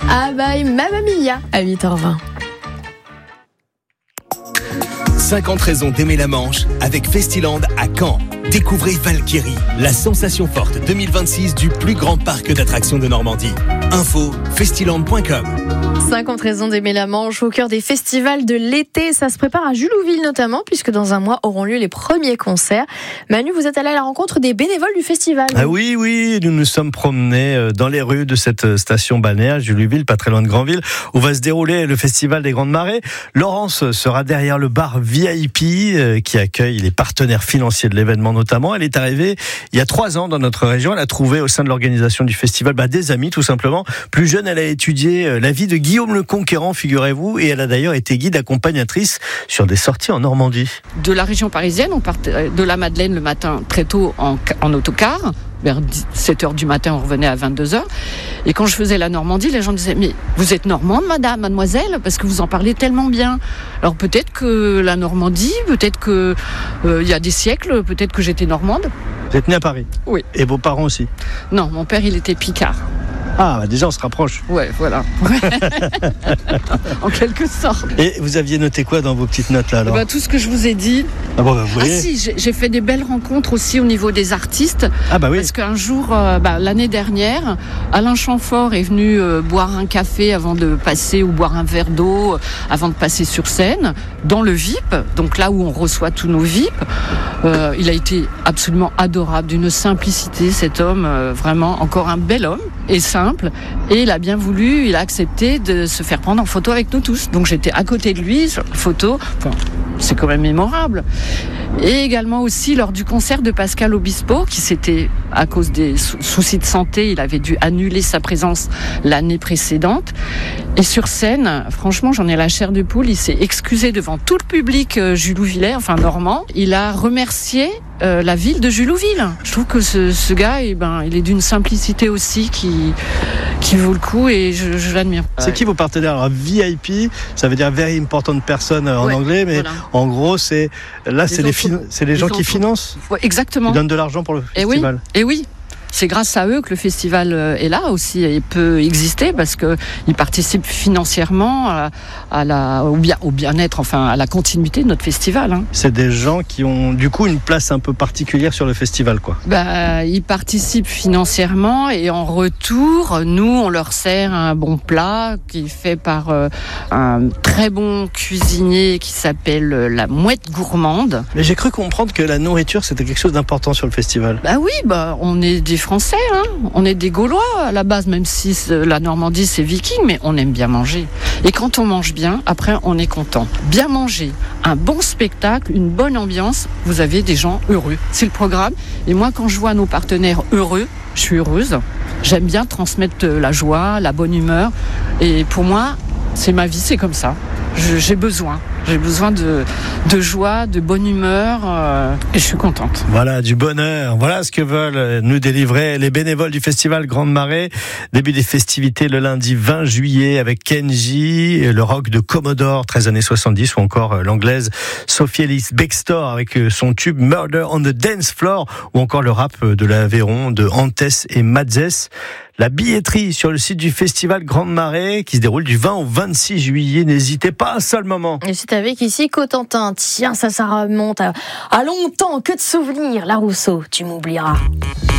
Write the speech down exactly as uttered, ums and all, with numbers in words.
Ah bye Mamma Mia à huit heures vingt. cinquante raisons d'aimer la Manche avec Festiland à Caen. Découvrez Valkyrie, la sensation forte deux mille vingt-six du plus grand parc d'attractions de Normandie. Info festiland point com. cinquante raisons d'aimer la Manche au cœur des festivals de l'été. Ça se prépare à Julouville notamment, puisque dans un mois auront lieu les premiers concerts. Manu, vous êtes allé à la rencontre des bénévoles du festival. Ah oui, oui, nous nous sommes promenés dans les rues de cette station balnéaire, Julouville, pas très loin de Granville, où va se dérouler le festival des Grandes Marées. Laurence sera derrière le bar V I P qui accueille les partenaires financiers de l'événement notamment. Elle est arrivée il y a trois ans dans notre région. Elle a trouvé au sein de l'organisation du festival bah, des amis tout simplement. Plus jeune, elle a étudié la vie de Guillaume le Conquérant, figurez-vous, et elle a d'ailleurs été guide accompagnatrice sur des sorties en Normandie. De la région parisienne, on partait de la Madeleine le matin très tôt en, en autocar. Vers sept heures du matin, on revenait à vingt-deux heures. Et quand je faisais la Normandie, les gens disaient « Mais vous êtes normande, madame, mademoiselle, parce que vous en parlez tellement bien. » Alors peut-être que la Normandie, peut-être que euh, il y a des siècles, peut-être que j'étais normande. Vous êtes née à Paris ? Oui. Et vos parents aussi ? Non, mon père, il était picard. Ah, bah déjà, on se rapproche. Ouais, voilà. En quelque sorte. Et vous aviez noté quoi dans vos petites notes, là, alors ? Bah, tout ce que je vous ai dit. Ah bon, bah, vous voyez. Ah si, j'ai, j'ai fait des belles rencontres aussi au niveau des artistes. Ah bah oui. Parce qu'un jour, euh, bah, l'année dernière, Alain Chamfort est venu euh, boire un café avant de passer, ou boire un verre d'eau, euh, avant de passer sur scène, dans le V I P, donc là où on reçoit tous nos V I P. Euh, il a été absolument adorable, d'une simplicité, cet homme, euh, vraiment encore un bel homme, et simple. Et il a bien voulu, il a accepté de se faire prendre en photo avec nous tous. Donc j'étais à côté de lui sur la photo. Enfin, c'est quand même mémorable. Et également aussi lors du concert de Pascal Obispo, qui s'était, à cause des sou- soucis de santé, il avait dû annuler sa présence l'année précédente. Et sur scène, franchement, j'en ai la chair de poule. Il s'est excusé devant tout le public euh, julouvillais, enfin normand. Il a remercié euh, la ville de Julouville. Je trouve que ce, ce gars, eh ben, il est d'une simplicité aussi qui, qui vaut le coup, et je, je l'admire. C'est Ouais. qui vos partenaires ? Alors, V I P, ça veut dire Very Important Person en Ouais, anglais, mais voilà. en gros, c'est là, c'est les, enfants. fin- c'est les Les gens qui enfants. financent, Ouais, exactement. qui donnent de l'argent pour le Et oui, festival. et oui. C'est grâce à eux que le festival est là aussi et peut exister, parce qu'ils participent financièrement à, à la, au, bien, au bien-être, enfin à la continuité de notre festival. Hein. C'est des gens qui ont du coup une place un peu particulière sur le festival, quoi. Bah, ils participent financièrement, et en retour, nous, on leur sert un bon plat qui est fait par euh, un très bon cuisinier qui s'appelle euh, la Mouette Gourmande. Mais j'ai cru comprendre que la nourriture, c'était quelque chose d'important sur le festival. Bah oui, bah on est des Français, hein. On est des Gaulois à la base, même si la Normandie c'est viking, mais on aime bien manger. Et quand on mange bien, après on est content. Bien manger, un bon spectacle, une bonne ambiance, vous avez des gens heureux. C'est le programme. Et moi, quand je vois nos partenaires heureux, je suis heureuse. J'aime bien transmettre la joie, la bonne humeur. Et pour moi, c'est ma vie, c'est comme ça. Je, j'ai besoin. J'ai besoin de, de joie, de bonne humeur, euh, et je suis contente. Voilà, du bonheur. Voilà ce que veulent nous délivrer les bénévoles du festival Grande Marée. Début des festivités le lundi vingt juillet avec Kenji, le rock de Commodore, treize années soixante-dix, ou encore l'anglaise Sophie Ellis Bextor avec son tube Murder on the Dance Floor, ou encore le rap de l'Aveyron de Antes et Madzes. La billetterie sur le site du festival Grande Marée qui se déroule du vingt au vingt-six juillet. N'hésitez pas un seul moment. Et c'est avec ici Cotentin. Tiens, ça, ça remonte à, à longtemps. Que de souvenirs. La Rousseau, tu m'oublieras.